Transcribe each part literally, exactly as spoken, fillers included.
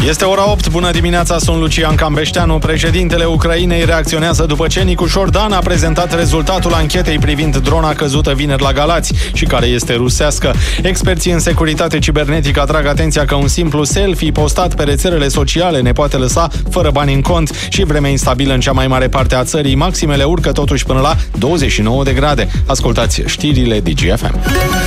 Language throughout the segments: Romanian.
Este ora opt, bună dimineața, sunt Lucian Cambeșteanu. Președintele Ucrainei reacționează după ce Nicușor Dan a prezentat rezultatul anchetei privind drona căzută vineri la Galați și care este rusească. Experții în securitate cibernetică atrag atenția că un simplu selfie postat pe rețelele sociale ne poate lăsa fără bani în cont și vreme instabilă în cea mai mare parte a țării. Maximele urcă totuși până la douăzeci și nouă de grade. Ascultați știrile D G F M.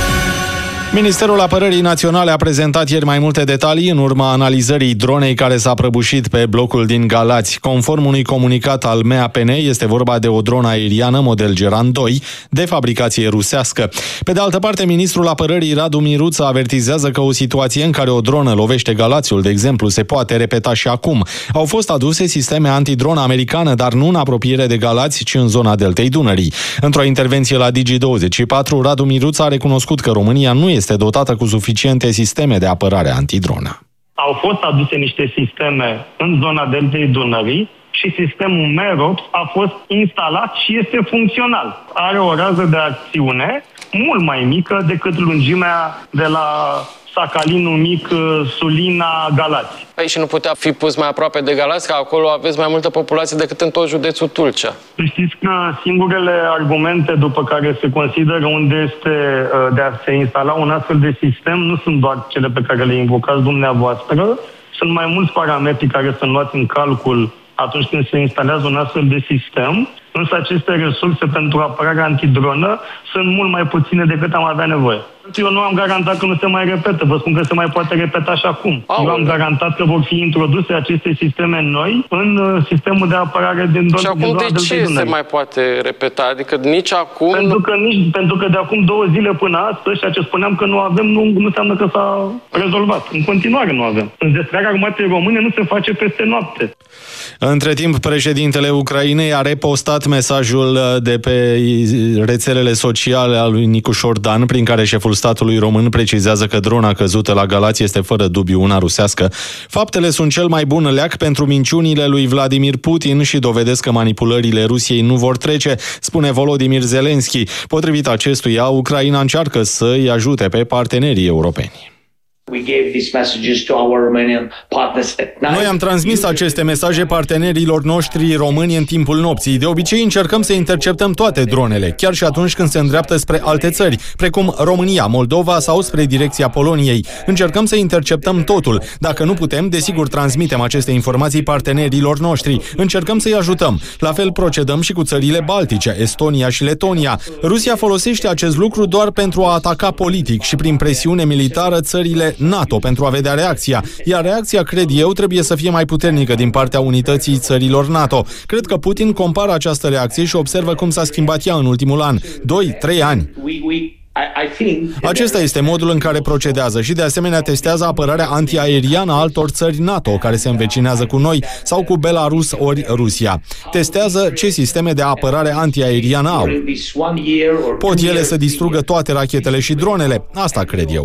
Ministerul Apărării Naționale a prezentat ieri mai multe detalii în urma analizării dronei care s-a prăbușit pe blocul din Galați. Conform unui comunicat al M A P N, este vorba de o dronă aeriană model Geran doi, de fabricație rusească. Pe de altă parte, ministrul Apărării Radu Miruță avertizează că o situație în care o dronă lovește Galațiul, de exemplu, se poate repeta și acum. Au fost aduse sisteme antidronă americană, dar nu în apropiere de Galați, ci în zona deltei Dunării. Într-o intervenție la Digi douăzeci și patru, Radu Miruță a recunoscut că România nu este este dotată cu suficiente sisteme de apărare antidronă. Au fost aduse niște sisteme în zona deltei Dunării și sistemul Merops a fost instalat și este funcțional. Are o rază de acțiune mult mai mică decât lungimea de la Sacalinul Mic, Sulina, Galați. Păi și nu putea fi pus mai aproape de Galați, că acolo aveți mai multă populație decât în tot județul Tulcea. Știți că singurele argumente după care se consideră unde este de a se instala un astfel de sistem nu sunt doar cele pe care le invocați dumneavoastră, sunt mai mulți parametri care sunt luați în calcul atunci când se instalează un astfel de sistem, însă aceste resurse pentru apărarea antidronă sunt mult mai puține decât am avea nevoie. Eu nu am garantat că nu se mai repetă, vă spun că se mai poate repeta și acum. Aole. Eu am garantat că vor fi introduse aceste sisteme noi în sistemul de apărare din zona. Și acum de ce se mai poate repeta? Adică nici acum... Pentru că, nici, pentru că de acum două zile până astăzi, ceea ce spuneam că nu avem, nu, nu înseamnă că s-a rezolvat. În continuare nu avem. Înzestrarea armatei române nu se face peste noapte. Între timp, președintele Ucrainei a repostat mesajul de pe rețelele sociale al lui Nicușor Dan, prin care șeful statului român precizează că drona căzută la Galați este fără dubiu una rusească. Faptele sunt cel mai bun leac pentru minciunile lui Vladimir Putin și dovedesc că manipulările Rusiei nu vor trece, spune Volodymyr Zelensky. Potrivit acestuia, Ucraina încearcă să îi ajute pe partenerii europeni. Noi am transmis aceste mesaje partenerilor noștri români în timpul nopții. De obicei încercăm să interceptăm toate dronele, chiar și atunci când se îndreaptă spre alte țări, precum România, Moldova sau spre direcția Poloniei. Încercăm să interceptăm totul. Dacă nu putem, desigur transmitem aceste informații partenerilor noștri. Încercăm să-i ajutăm. La fel procedăm și cu țările Baltice, Estonia și Letonia. Rusia folosește acest lucru doar pentru a ataca politic și prin presiune militară țările NATO pentru a vedea reacția, iar reacția, cred eu, trebuie să fie mai puternică din partea unității țărilor NATO. Cred că Putin compară această reacție și observă cum s-a schimbat ea în ultimul an, doi, trei ani. Acesta este modul în care procedează și de asemenea testează apărarea antiaeriană a altor țări NATO care se învecinează cu noi sau cu Belarus ori Rusia. Testează ce sisteme de apărare antiaeriană au. Pot ele să distrugă toate rachetele și dronele? Asta cred eu.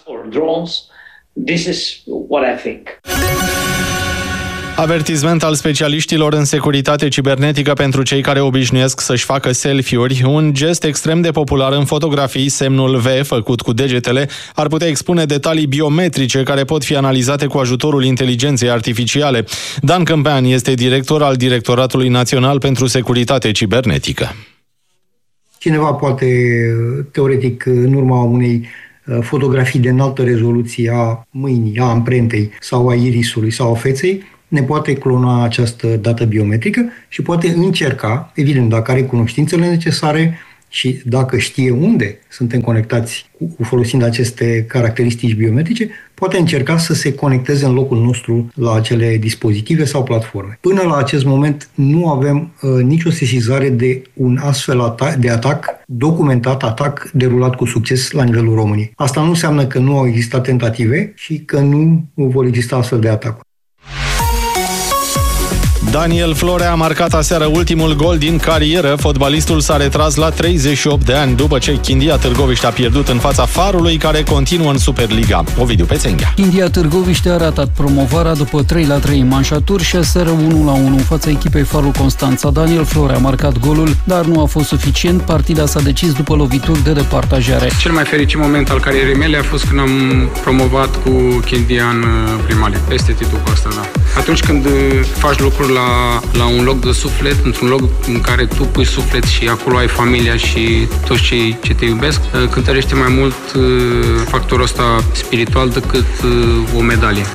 Avertisment al specialiștilor în securitate cibernetică pentru cei care obișnuiesc să-și facă selfie-uri. Un gest extrem de popular în fotografii, semnul V făcut cu degetele, ar putea expune detalii biometrice care pot fi analizate cu ajutorul inteligenței artificiale. Dan Câmpean este director al Directoratului Național pentru Securitate Cibernetică. Cineva poate, teoretic, în urma unei fotografii de înaltă rezoluție a mâinii, a amprentei sau a irisului sau a feței, ne poate clona această dată biometrică și poate încerca, evident, dacă are cunoștințele necesare și dacă știe unde suntem conectați cu, folosind aceste caracteristici biometrice, poate încerca să se conecteze în locul nostru la acele dispozitive sau platforme. Până la acest moment nu avem uh, nicio sesizare de un astfel ata- de atac documentat, atac derulat cu succes la nivelul României. Asta nu înseamnă că nu au existat tentative și că nu vor exista astfel de atacuri. Daniel Florea a marcat aseară ultimul gol din carieră. Fotbalistul s-a retras la treizeci și opt de ani după ce Chindia Târgoviște a pierdut în fața Farului, care continuă în Superliga. Ovidiu Pețenghea. Chindia Târgoviște a ratat promovarea după trei la trei în manșatur și aseară unu la unu în fața echipei Farul Constanța. Daniel Florea a marcat golul, dar nu a fost suficient. Partida s-a decis după lovituri de departajare. Cel mai fericit moment al carierei mele a fost când am promovat cu Chindia în prima ligă. Peste titlul ăsta, da. Atunci când faci lucruri la, la un loc de suflet, într-un loc în care tu pui suflet și acolo ai familia și toți cei ce te iubesc, cântărește mai mult factorul ăsta spiritual decât o medalie.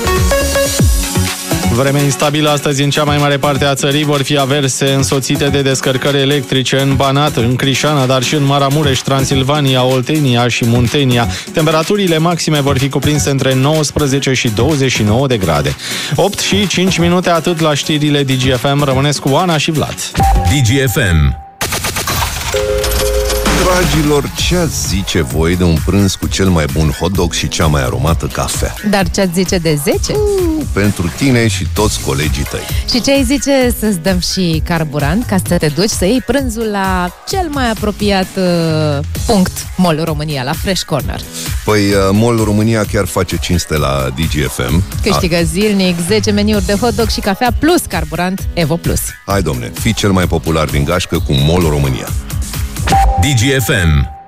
Vreme instabilă astăzi în cea mai mare parte a țării, vor fi averse însoțite de descărcări electrice în Banat, în Crișana, dar și în Maramureș, Transilvania, Oltenia și Muntenia. Temperaturile maxime vor fi cuprinse între nouăsprezece și douăzeci și nouă de grade. opt și cinci minute, atât la știrile D G F M. Rămâneți cu Ana și Vlad. D G F M. Dragilor, ce ați zice voi de un prânz cu cel mai bun hot dog și cea mai aromată cafea? Dar ce ați zice de zece? Uh, pentru tine și toți colegii tăi. Și ce ai zice să-ți dăm și carburant ca să te duci să iei prânzul la cel mai apropiat uh, punct Mall România, la Fresh Corner? Păi uh, Mall România chiar face cinste la D G F M. Câștigă A- zilnic zece meniuri de hot dog și cafea plus carburant Evo Plus. Hai, domne, fii cel mai popular din gașcă cu Mall România. D G F M.